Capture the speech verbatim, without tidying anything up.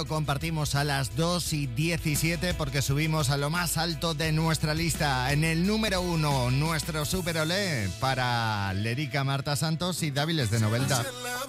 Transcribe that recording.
Compartimos a las dos y diecisiete porque subimos a lo más alto de nuestra lista. En el número uno, nuestro Super Olé para Lérica, Marta Santos y Dáviles de Novelda.